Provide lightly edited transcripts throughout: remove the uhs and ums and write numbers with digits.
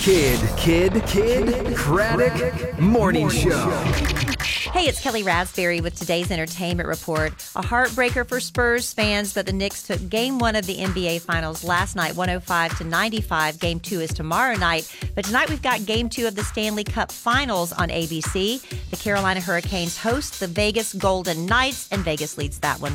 Kid Craddock Morning Show. Hey, it's Kelly Raspberry with today's entertainment report. A heartbreaker for Spurs fans, but the Knicks took Game 1 of the NBA Finals last night, 105-95. Game 2 is tomorrow night. But tonight we've got Game 2 of the Stanley Cup Finals on ABC. The Carolina Hurricanes host the Vegas Golden Knights, and Vegas leads that one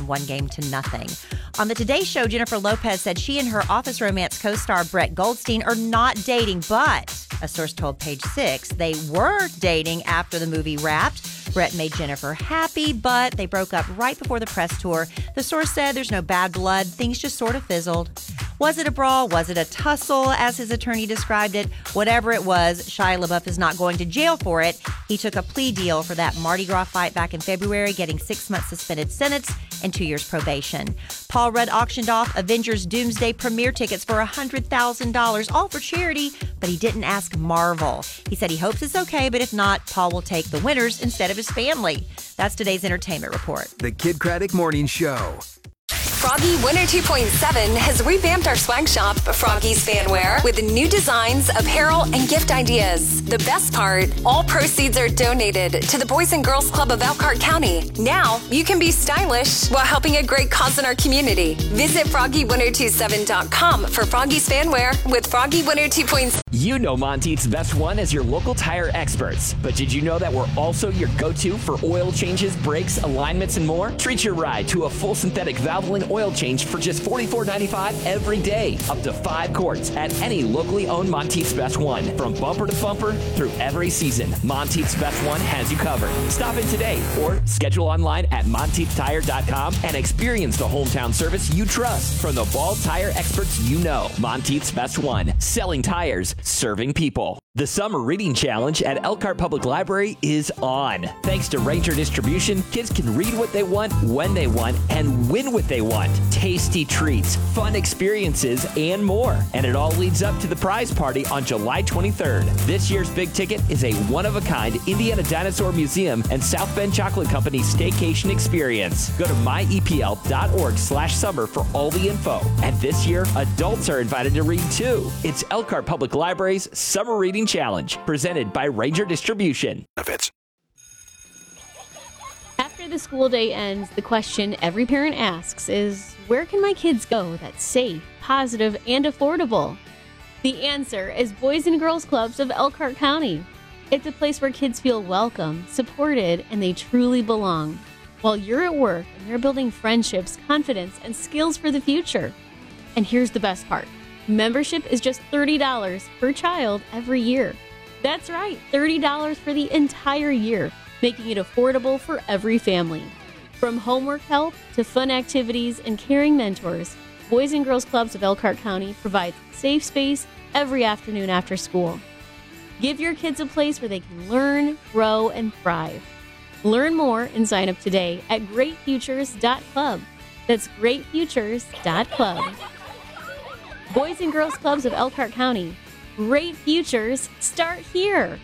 1-0. On the Today Show, Jennifer Lopez said she and her Office Romance co-star Brett Goldstein are not dating, but a source told Page Six they were dating after the movie wrapped. Brett made Jennifer happy, but they broke up right before the press tour. The source said there's no bad blood. Things just sort of fizzled. Was it a brawl? Was it a tussle, as his attorney described it? Whatever it was, Shia LaBeouf is not going to jail for it. He took a plea deal for that Mardi Gras fight back in February, getting 6 months suspended sentence and 2 years probation. Paul Rudd auctioned off Avengers Doomsday premiere tickets for $100,000, all for charity, but he didn't ask Marvel. He said he hopes it's okay, but if not, Paul will take the winners instead of his family. That's today's entertainment report. The Kid Craddock Morning Show. Froggy Winter 2.7 has revamped our swag shop, Froggy's Fanwear, with new designs, apparel, and gift ideas. The best part, all proceeds are donated to the Boys and Girls Club of Elkhart County. Now, you can be stylish while helping a great cause in our community. Visit FroggyWinter27.com for Froggy's Fanwear with Froggy Winter 2.7. You know Monteith's Best One as your local tire experts, but did you know that we're also your go-to for oil changes, brakes, alignments, and more? Treat your ride to a full synthetic Valvoline oil change for just $44.95 every day, up to 5 quarts at any locally owned Monteith's Best One. From bumper to bumper through every season, Monteith's Best One has you covered. Stop in today or schedule online at MonteithTire.com and experience the hometown service you trust from the bald tire experts you know. Monteith's Best One, selling tires, serving people. The Summer Reading Challenge at Elkhart Public Library is on. Thanks to Ranger Distribution, kids can read what they want, when they want, and win what they want. Tasty treats, fun experiences, and more. And it all leads up to the prize party on July 23rd. This year's big ticket is a one-of-a-kind Indiana Dinosaur Museum and South Bend Chocolate Company staycation experience. Go to myepl.org/summer for all the info. And this year, adults are invited to read too. It's Elkhart Public Library's Summer Reading Challenge, presented by Ranger Distribution. After the school day ends, the question every parent asks is, where can my kids go that's safe, positive, and affordable? The answer is Boys and Girls Clubs of Elkhart County. It's a place where kids feel welcome, supported, and they truly belong. While you're at work and they're building friendships, confidence, and skills for the future. And here's the best part. Membership is just $30 per child every year. That's right, $30 for the entire year, making it affordable for every family. From homework help to fun activities and caring mentors, Boys and Girls Clubs of Elkhart County provides safe space every afternoon after school. Give your kids a place where they can learn, grow, and thrive. Learn more and sign up today at greatfutures.club. That's greatfutures.club. Boys and Girls Clubs of Elkhart County. Great futures start here.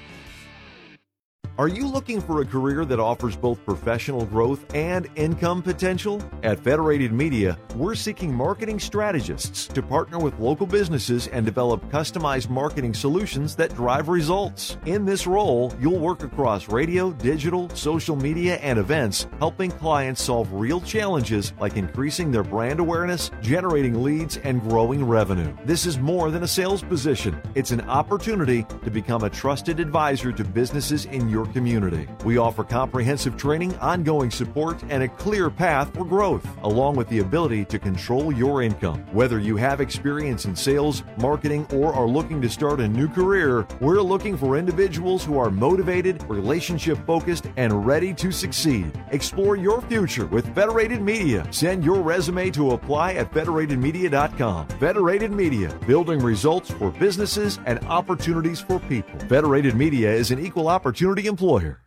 Are you looking for a career that offers both professional growth and income potential? At Federated Media, we're seeking marketing strategists to partner with local businesses and develop customized marketing solutions that drive results. In this role, you'll work across radio, digital, social media, and events, helping clients solve real challenges like increasing their brand awareness, generating leads, and growing revenue. This is more than a sales position. It's an opportunity to become a trusted advisor to businesses in your community. We offer comprehensive training, ongoing support, and a clear path for growth, along with the ability to control your income. Whether you have experience in sales, marketing, or are looking to start a new career, we're looking for individuals who are motivated, relationship-focused, and ready to succeed. Explore your future with Federated Media. Send your resume to apply at federatedmedia.com. Federated Media, building results for businesses and opportunities for people. Federated Media is an equal opportunity employer.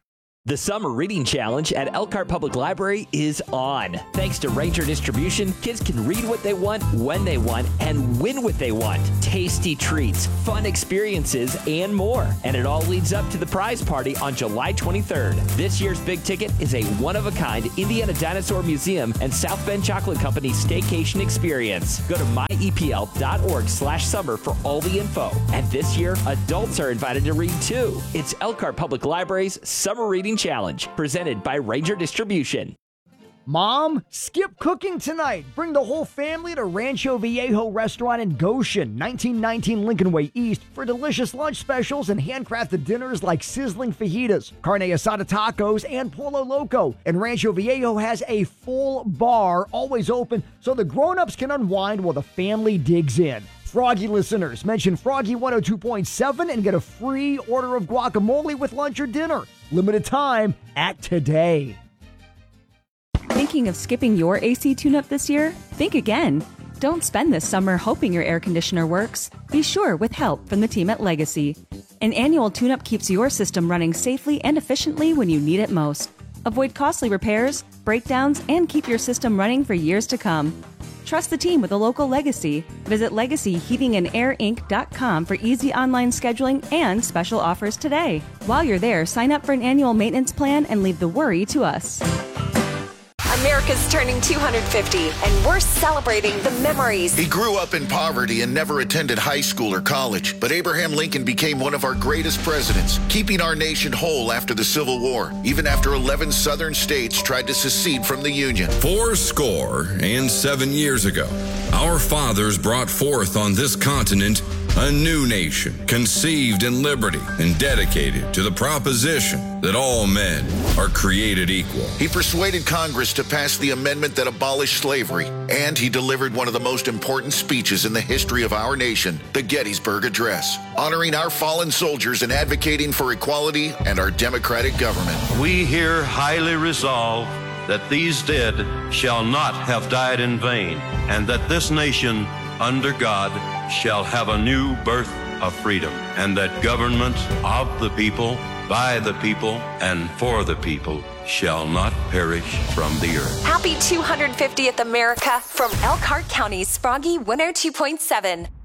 The Summer Reading Challenge at Elkhart Public Library is on. Thanks to Ranger Distribution, kids can read what they want, when they want, and win what they want. Tasty treats, fun experiences, and more. And it all leads up to the prize party on July 23rd. This year's big ticket is a one-of-a-kind Indiana Dinosaur Museum and South Bend Chocolate Company staycation experience. Go to myepl.org/summer for all the info. And this year, adults are invited to read too. It's Elkhart Public Library's Summer Reading Challenge, presented by Ranger Distribution. Mom, skip cooking tonight. Bring the whole family to Rancho Viejo Restaurant in Goshen, 1919 Lincoln Way East, for delicious lunch specials and handcrafted dinners like sizzling fajitas, carne asada tacos, and Polo Loco. And Rancho Viejo has a full bar, always open, so the grown-ups can unwind while the family digs in. Froggy listeners, mention Froggy 102.7 and get a free order of guacamole with lunch or dinner. Limited time, act today. Thinking of skipping your AC tune-up this year? Think again. Don't spend this summer hoping your air conditioner works. Be sure with help from the team at Legacy. An annual tune-up keeps your system running safely and efficiently when you need it most. Avoid costly repairs, breakdowns, and keep your system running for years to come. Trust the team with a local Legacy. Visit LegacyHeatingandAirInc.com for easy online scheduling and special offers today. While you're there, sign up for an annual maintenance plan and leave the worry to us. America's turning 250, and we're celebrating the memories. He grew up in poverty and never attended high school or college, but Abraham Lincoln became one of our greatest presidents, keeping our nation whole after the Civil War, even after 11 southern states tried to secede from the Union. 77 years ago, our fathers brought forth on this continent a new nation, conceived in liberty and dedicated to the proposition that all men are created equal. He persuaded Congress to pass the amendment that abolished slavery, and he delivered one of the most important speeches in the history of our nation, the Gettysburg Address, honoring our fallen soldiers and advocating for equality and our democratic government. We here highly resolve that these dead shall not have died in vain, and that this nation, under God, shall have a new birth of freedom, and that government of the people, by the people, and for the people shall not perish from the earth. Happy 250th America from Elkhart County's Froggy 102.7.